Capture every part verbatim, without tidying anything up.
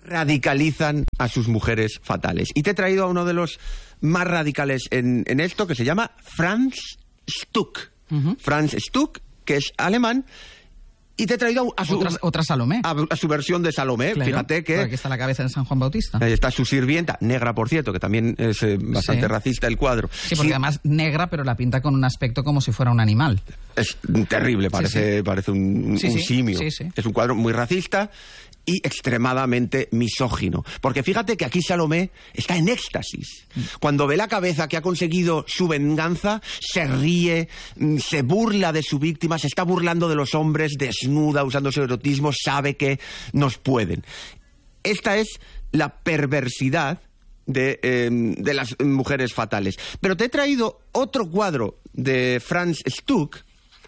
radicalizan a sus mujeres fatales. Y te he traído a uno de los más radicales en, en esto, que se llama Franz Stuck. Uh-huh. Franz Stuck, que es alemán. Y te he traído a su, otra, otra Salomé. A, a su versión de Salomé. Claro, fíjate que... Aquí está la cabeza de San Juan Bautista. Ahí está su sirvienta, negra por cierto, que también es eh, bastante sí. racista el cuadro. Sí, porque sí. además negra, pero la pinta con un aspecto como si fuera un animal. Es terrible, parece, sí, sí. parece un, sí, un sí. simio. Sí, sí. Es un cuadro muy racista y extremadamente misógino. Porque fíjate que aquí Salomé está en éxtasis. Cuando ve la cabeza que ha conseguido su venganza, se ríe, se burla de su víctima, se está burlando de los hombres, desnuda, usando su erotismo, sabe que nos pueden. Esta es la perversidad de, eh, de las mujeres fatales. Pero te he traído otro cuadro de Franz Stuck,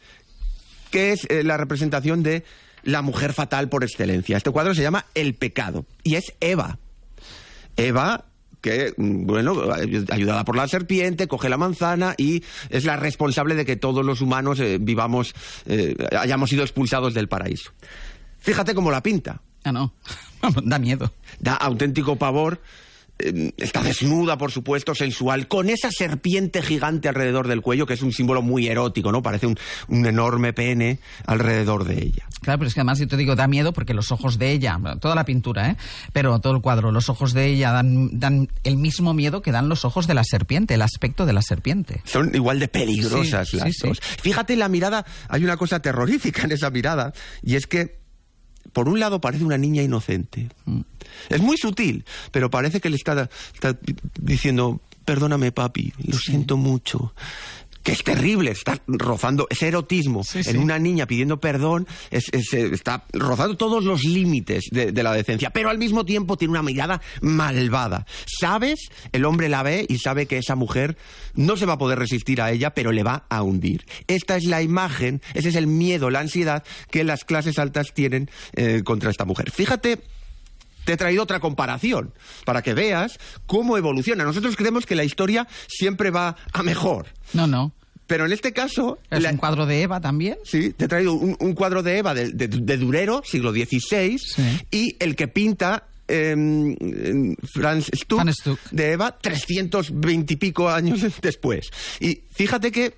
que es eh, la representación de la mujer fatal por excelencia. Este cuadro se llama El pecado y es Eva. Eva, que, bueno, ayudada por la serpiente, coge la manzana y es la responsable de que todos los humanos eh, vivamos, eh, hayamos sido expulsados del paraíso. Fíjate cómo la pinta. Ah, no. Da miedo. Da auténtico pavor. Está desnuda, por supuesto, sensual, con esa serpiente gigante alrededor del cuello, que es un símbolo muy erótico, ¿no? Parece un, un enorme pene alrededor de ella. Claro, pero es que además yo te digo, da miedo porque los ojos de ella, toda la pintura, ¿eh? Pero todo el cuadro, los ojos de ella dan, dan el mismo miedo que dan los ojos de la serpiente, el aspecto de la serpiente. Son igual de peligrosas sí, las sí, dos. Sí. Fíjate la mirada, hay una cosa terrorífica en esa mirada, y es que por un lado parece una niña inocente. Mm. Es muy sutil, pero parece que le está, está diciendo, perdóname papi, lo sí. siento mucho. Que es terrible, está rozando ese erotismo sí, sí. en una niña pidiendo perdón, es, es, está rozando todos los límites de, de la decencia, pero al mismo tiempo tiene una mirada malvada. ¿Sabes? El hombre la ve y sabe que esa mujer no se va a poder resistir a ella, pero le va a hundir. Esta es la imagen, ese es el miedo, la ansiedad que las clases altas tienen eh, contra esta mujer. Fíjate, te he traído otra comparación para que veas cómo evoluciona. Nosotros creemos que la historia siempre va a mejor. No, no. Pero en este caso... ¿Es la... un cuadro de Eva también? Sí, te he traído un, un cuadro de Eva de, de, de Durero, siglo dieciséis, sí. y el que pinta eh, Franz Stuck, Stuck de Eva trescientos veinte y pico años después. Y fíjate que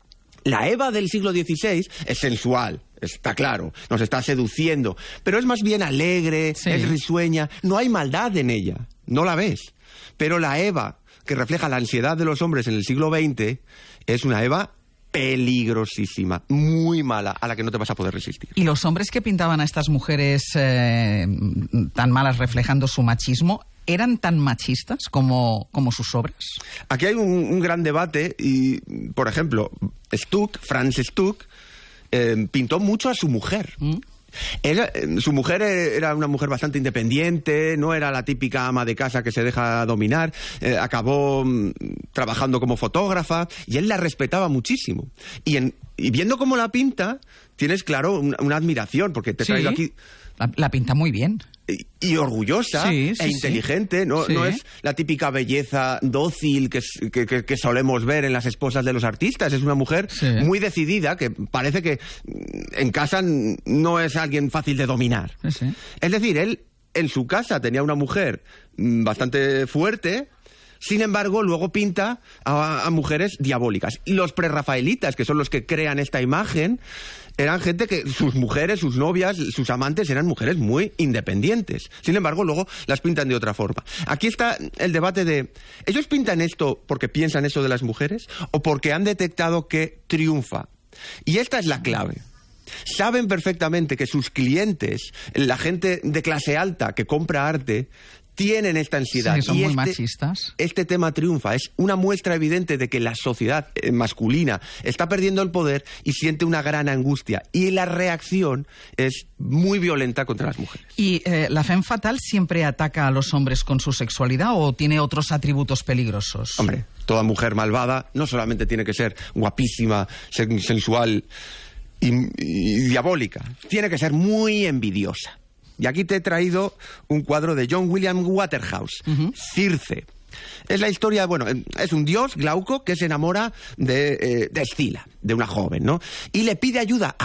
la Eva del siglo dieciséis es sensual. Está claro, nos está seduciendo, pero es más bien alegre, sí. es risueña, no hay maldad en ella, no la ves. Pero la Eva, que refleja la ansiedad de los hombres en el siglo veinte, es una Eva peligrosísima, muy mala, a la que no te vas a poder resistir. ¿Y los hombres que pintaban a estas mujeres eh, tan malas reflejando su machismo, eran tan machistas como, como sus obras? Aquí hay un, un gran debate y, por ejemplo, Stuck, Franz Stuck, Eh, pintó mucho a su mujer. ¿Mm? Era, eh, su mujer era una mujer bastante independiente, no era la típica ama de casa que se deja dominar, eh, acabó mm, trabajando como fotógrafa y él la respetaba muchísimo. Y, en, y viendo cómo la pinta, tienes claro una, una admiración, porque te he traído sí, aquí... La, la pinta muy bien. Y, y orgullosa sí, sí, e inteligente, sí. No, Sí. no es la típica belleza dócil que, que, que, que solemos ver en las esposas de los artistas. Es una mujer sí. muy decidida, que parece que en casa no es alguien fácil de dominar. Sí, sí. Es decir, él en su casa tenía una mujer bastante fuerte. Sin embargo, luego pinta a, a mujeres diabólicas. Y los prerrafaelitas, que son los que crean esta imagen, eran gente que sus mujeres, sus novias, sus amantes eran mujeres muy independientes. Sin embargo, luego las pintan de otra forma. Aquí está el debate de, ¿ellos pintan esto porque piensan eso de las mujeres o porque han detectado que triunfa? Y esta es la clave. Saben perfectamente que sus clientes, la gente de clase alta que compra arte, tienen esta ansiedad. Sí, son y muy este, machistas. Este tema triunfa. Es una muestra evidente de que la sociedad eh, masculina está perdiendo el poder y siente una gran angustia. Y la reacción es muy violenta contra las mujeres. ¿Y eh, la femme fatal siempre ataca a los hombres con su sexualidad o tiene otros atributos peligrosos? Hombre, toda mujer malvada no solamente tiene que ser guapísima, sen- sensual y, y diabólica. Tiene que ser muy envidiosa. Y aquí te he traído un cuadro de John William Waterhouse, uh-huh. Circe. Es la historia, bueno, es un dios, Glauco, que se enamora de, eh, de Escila, de una joven, ¿no? Y le pide ayuda a,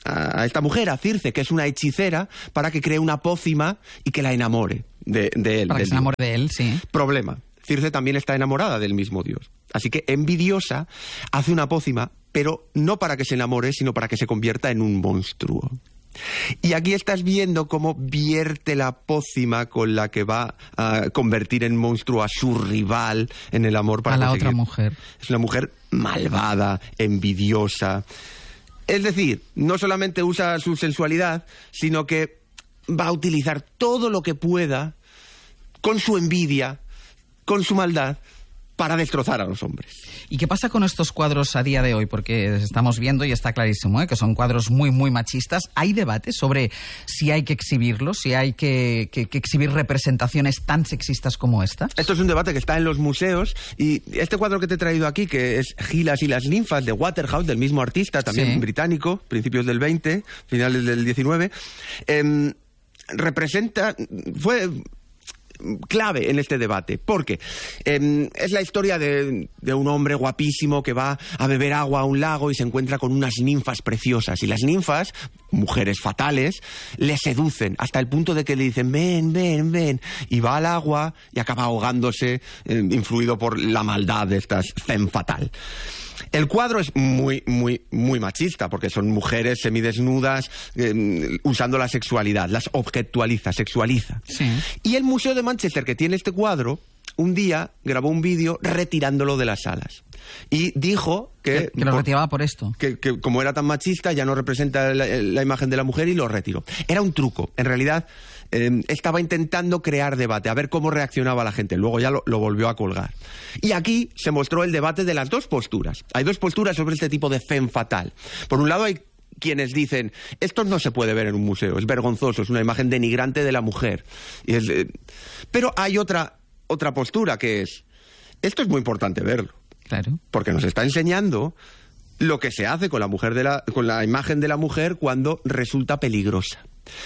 a esta mujer, a Circe, que es una hechicera, para que cree una pócima y que la enamore de, de él. Para que se enamore de él, sí. Problema. Circe también está enamorada del mismo dios. Así que, envidiosa, hace una pócima, pero no para que se enamore, sino para que se convierta en un monstruo. Y aquí estás viendo cómo vierte la pócima con la que va a convertir en monstruo a su rival en el amor para a la conseguir. otra mujer. Es una mujer malvada, envidiosa. Es decir, no solamente usa su sensualidad, sino que va a utilizar todo lo que pueda con su envidia, con su maldad, para destrozar a los hombres. ¿Y qué pasa con estos cuadros a día de hoy? Porque estamos viendo, y está clarísimo, ¿eh?, que son cuadros muy, muy machistas. ¿Hay debate sobre si hay que exhibirlos, si hay que, que, que exhibir representaciones tan sexistas como esta? Esto es un debate que está en los museos, y este cuadro que te he traído aquí, que es Gilas y las ninfas, de Waterhouse, del mismo artista, también sí. británico, principios del veinte, finales del diecinueve, eh, representa... fue... clave en este debate, porque eh, es la historia de, de un hombre guapísimo que va a beber agua a un lago y se encuentra con unas ninfas preciosas, y las ninfas, mujeres fatales, le seducen hasta el punto de que le dicen ven, ven, ven, y va al agua y acaba ahogándose, eh, influido por la maldad de estas femme fatal. El cuadro es muy, muy, muy machista, porque son mujeres semidesnudas, eh, usando la sexualidad, las objetualiza, sexualiza. Sí. Y el Museo de Manchester, que tiene este cuadro, un día grabó un vídeo retirándolo de las salas. Y dijo que... Que, que lo por, retiraba por esto. Que, que como era tan machista, ya no representa la, la imagen de la mujer, y lo retiró. Era un truco. En realidad, eh, estaba intentando crear debate, a ver cómo reaccionaba la gente. Luego ya lo, lo volvió a colgar. Y aquí se mostró el debate de las dos posturas. Hay dos posturas sobre este tipo de femme fatal. Por un lado hay quienes dicen, esto no se puede ver en un museo, es vergonzoso, es una imagen denigrante de la mujer. Y es, eh... Pero hay otra, otra postura, que es, esto es muy importante verlo. Claro. Porque nos está enseñando lo que se hace con la mujer de la, con la imagen de la mujer cuando resulta peligrosa.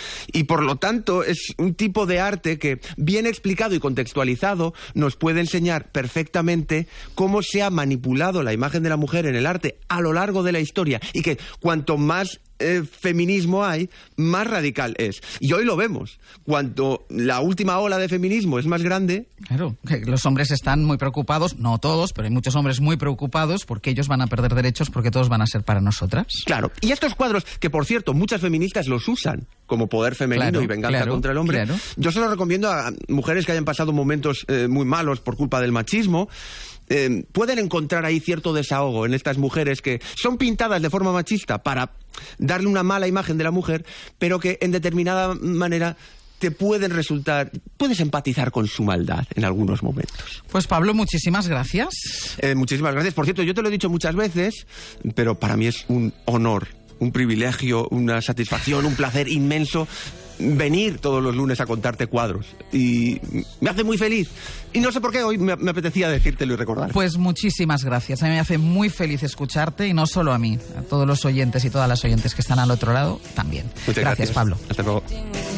Y por lo tanto es un tipo de arte que, bien explicado y contextualizado, nos puede enseñar perfectamente cómo se ha manipulado la imagen de la mujer en el arte a lo largo de la historia, y que cuanto más eh, feminismo hay, más radical es. Y hoy lo vemos. Cuanto la última ola de feminismo es más grande... Claro, que los hombres están muy preocupados, no todos, pero hay muchos hombres muy preocupados porque ellos van a perder derechos, porque todos van a ser para nosotras. Claro, y estos cuadros, que por cierto muchas feministas los usan como poder femenino, claro, y venganza claro, contra el hombre, claro. Yo se lo recomiendo a mujeres que hayan pasado momentos eh, muy malos por culpa del machismo. Eh, pueden encontrar ahí cierto desahogo en estas mujeres que son pintadas de forma machista para darle una mala imagen de la mujer, pero que en determinada manera te pueden resultar, puedes empatizar con su maldad en algunos momentos. Pues Pablo, muchísimas gracias. Eh, muchísimas gracias. Por cierto, yo te lo he dicho muchas veces, pero para mí es un honor, un privilegio, una satisfacción, un placer inmenso venir todos los lunes a contarte cuadros. Y me hace muy feliz. Y no sé por qué hoy me, me apetecía decírtelo y recordar. Pues muchísimas gracias. A mí me hace muy feliz escucharte, y no solo a mí, a todos los oyentes y todas las oyentes que están al otro lado también. Muchas gracias, gracias, Pablo. Hasta luego.